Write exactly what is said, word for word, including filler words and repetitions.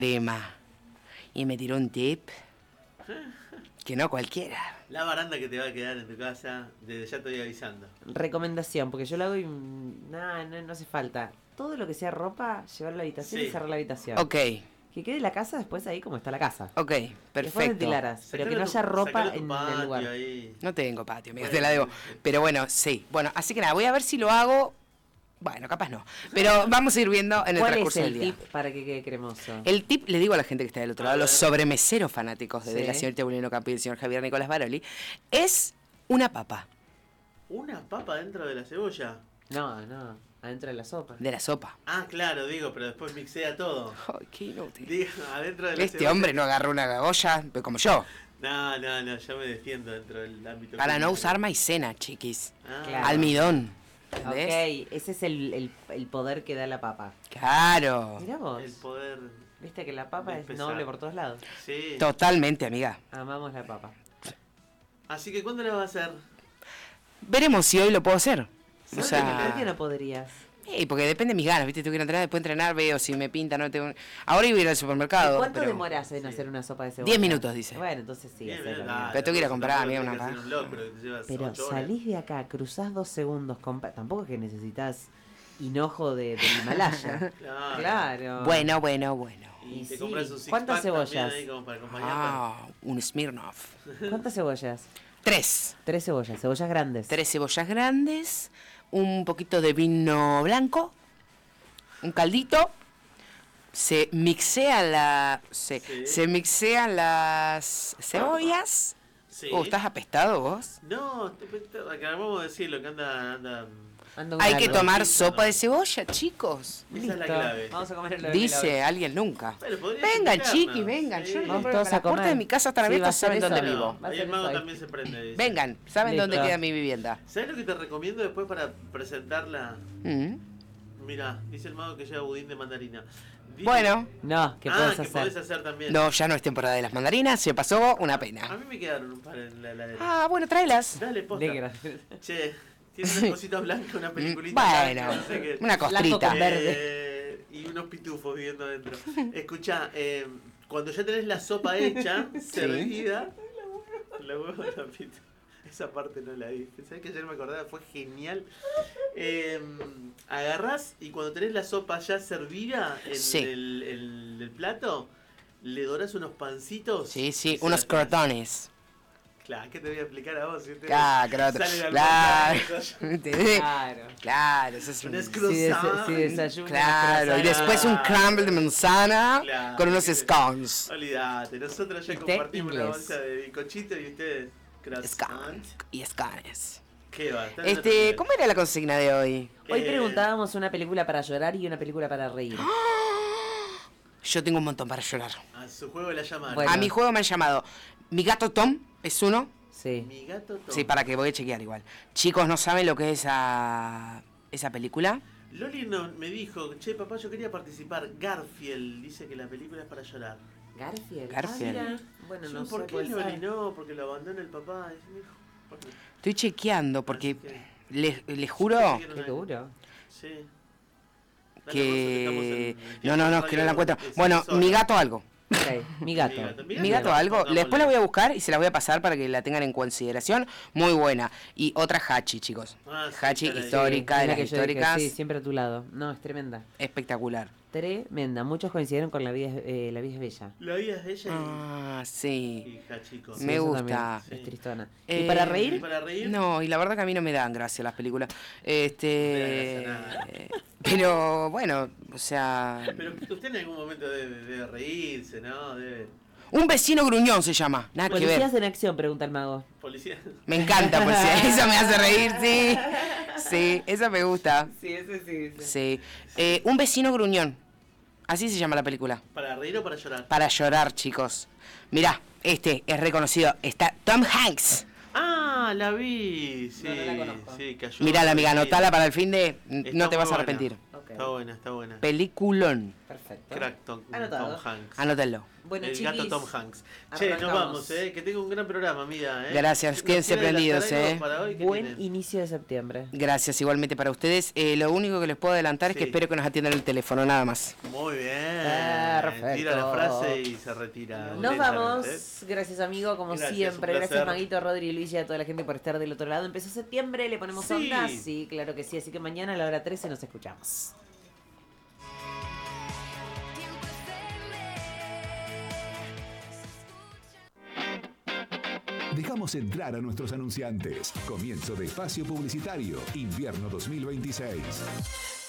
tema. Y me tiró un tip que no cualquiera. La baranda que te va a quedar en tu casa, desde ya te estoy avisando. Recomendación, porque yo lo hago y nada, no, no hace falta. Todo lo que sea ropa, llevar a la habitación Sí. y cerrar la habitación. Ok, Que quede la casa después ahí como está la casa. ok, Después perfecto. ventilarás, pero que Sacalo no tu- haya ropa sacalo tu en patio el lugar. ahí. No tengo patio, amiga, Bueno, te la debo. Pero bueno, sí. Bueno, así que nada, voy a ver si lo hago. Bueno, capaz no. Pero vamos a ir viendo en el ¿Cuál es transcurso del el día. tip para que quede cremoso? El tip, le digo a la gente que está del otro A lado, ver. los sobremeseros fanáticos de, Sí. la señorita Bulino Campi y el señor Javier Nicolás Baroli, es una papa ¿Una papa dentro de la cebolla? No, no, adentro de la sopa. de la sopa. Ah, claro, digo, pero después mixea todo. Ay, qué inútil. Digo, adentro de la Este cebolla. hombre no agarró una olla pero como yo. No, no, no, yo me defiendo dentro del ámbito. Para no culinario. usar maicena, chiquis. Ah, Claro. Almidón. ¿Entendés? Ok, ese es el, el, el poder que da la papa. Claro. Mirá vos, El poder. viste que la papa es Empezar. noble por todos lados. Sí. Totalmente, amiga. Amamos la papa. Así que, ¿cuándo la va a hacer? Veremos si hoy lo puedo hacer. O ¿Por sea, qué no podrías? sí, porque depende de mis ganas, ¿viste? Tengo que ir a entrenar, después de entrenar, veo si me pinta, no tengo... Ahora iba a ir al supermercado. ¿Cuánto pero... demoras en Sí. hacer una sopa de cebolla? Diez minutos, dice. Bueno, entonces sí, Bien, hacelo bien, bien. ah, Pero tengo que ir a tampoco comprar, amiga, tenés una que hacer un locro, que te llevas Pero ocho horas. salís de acá, cruzás dos segundos, compa- tampoco es que necesitas hinojo de, del Himalaya. Claro. Claro. Bueno, bueno, bueno. Y Y te sí. compras un six ¿Cuántas pack también cebollas? ahí como para acompañarla. Ah, un Smirnoff. ¿Cuántas cebollas? Tres. Tres cebollas, cebollas grandes. Tres cebollas grandes, un poquito de vino blanco, un caldito. Se mixea la... Se, Sí. se mixean las cebollas. Sí. Oh, ¿estás apestado vos? No, te- te- acabamos de decir lo que anda. anda Anda un Hay que grano. tomar Listo, sopa ¿no? de cebolla, chicos. Esa es la Listo. clave. Vamos a comer el Dice alguien nunca. Bueno, podrías Vengan, invitarnos. chiquis, vengan. Sí. Yo no Vamos tengo todos problema. a La puerta comer. de mi casa está Sí, va a abierta, ser saben eso. dónde Bueno, vivo. Va a ahí ser el mago eso. también se prende. dice. Vengan, saben Listo. dónde queda mi vivienda. ¿Sabes lo que te recomiendo después para presentarla? Mm. Mira, dice el mago que lleva budín de mandarina. Dice- Bueno, No, ¿qué ah, puedes que hacer? podés hacer también. no, ya no es temporada de las mandarinas, se pasó una A pena. mí me quedaron un par en la heladera. Ah, bueno, tráelas. Dale, posta. Negra. Che, tiene unas cositas blancas, una peliculita Bueno, blanca, no sé qué. una costrita. con verde. Eh, y unos pitufos viviendo adentro. Escuchá, eh, cuando ya tenés la sopa hecha, servida, la huevo de la pita. Esa parte no la vi. ¿Sabés que ayer me acordaba? Fue genial. Eh, agarrás y cuando tenés la sopa ya servida en Sí. el, el- el plato, le dorás unos pancitos. Sí, y sí, se unos las tenés. crotones. Claro, ¿qué te voy a explicar a vos? Si ustedes Claro, claro, salen al claro. mercado, ¿Entendés? Claro. Claro, eso es un... Un Si, croissant. des- si desayunas. Claro, y croissant. después un crumble de manzana Claro, con unos que- scones. Olvídate, nosotros ya Y té compartimos la inglés. bolsa de bizcochito y ustedes croissant. Scones y scones. ¿Qué va? Están en Este, otro ¿cómo era la consigna de hoy? Hoy Eh, preguntábamos una película para llorar y una película para reír. Yo tengo un montón para llorar. nivel. A su juego la llamaron. Bueno. A mi juego me han llamado Mi gato Tom, es uno. Sí. Mi gato Tom. Sí, para que voy a chequear igual. Chicos, ¿no saben lo que es esa, esa película? Loli no, me dijo, che papá, yo quería participar. Garfield dice que la película es para llorar. Garfield. Garfield. Ah, mira. Bueno, Yo, no ¿por sé, qué puede Loli ser. no? Porque lo abandona el papá. Y dice, "Hijo, ¿por qué?". Estoy chequeando porque Así que- les, les Yo juro pensé que Qué era una- duro. Sí. Dale, que... vos, estamos en- No, no, no, es que no la encuentro. es Bueno, solo. mi gato algo. Ok, mi gato. Mi gato. Mi gato algo. Pongámosle. Después la voy a buscar y se la voy a pasar para que la tengan en consideración. Muy buena. Y otra Hachi, chicos. Ah, sí, Hachi está la- histórica, Sí, de es la las que yo dije, históricas. Sí, siempre a tu lado. No, es tremenda. Espectacular. Tremenda. Muchos coincidieron con La vida es, eh, la vida es bella. La vida es de ella y- Ah, sí. hija, chicos. Me eso gusta. también, Sí. Es tristona. Eh, ¿Y para ¿Y reír? para reír? No, y la verdad que a mí no me dan gracia las películas. Este. No me dan gracia nada. Pero bueno, o sea. Pero usted en algún momento debe, debe reírse, ¿no? Debe... Un vecino gruñón se llama. Nada que Policías ver. en acción, pregunta el mago. Policía. Me encanta, pues eso me hace reír, sí. Sí, esa me gusta. Sí, ese sí. Sí. Eh, un vecino gruñón. Así se llama la película. ¿Para reír o para llorar? Para llorar, chicos. Mirá, este es reconocido. Está Tom Hanks. Ah, la vi. Sí, No, no la conozco. sí, que ayuda Mirá, la amiga, a reír. anotala para el fin de. Está No te muy vas a buena. arrepentir. Ok. Está buena, está buena. Peliculón. Perfecto. Crack Tom, Anotado. Tom Hanks. Anótalo. Bueno, El chiquis, gato Tom Hanks. Che, nos arrancamos. vamos, eh. Que tengo un gran programa, amiga. Eh. Gracias, ¿Nos quédense quiere adelantar prendidos, algo eh. para hoy? ¿Qué Buen tienen? inicio de septiembre. Gracias igualmente para ustedes. Eh, lo único que les puedo adelantar es que Sí. espero que nos atiendan el teléfono, nada más. Muy bien. Perfecto. Tira la frase y se retira. Nos lentamente. vamos. Gracias, amigo, como Gracias, siempre. un Gracias, placer. Maguito, Rodri y Luis y a toda la gente por estar del otro lado. Empezó septiembre, le ponemos Sí. onda. Sí, claro que sí. Así que mañana a la hora trece nos escuchamos. Dejamos entrar a nuestros anunciantes. Comienzo de espacio publicitario. Invierno dos mil veintiséis.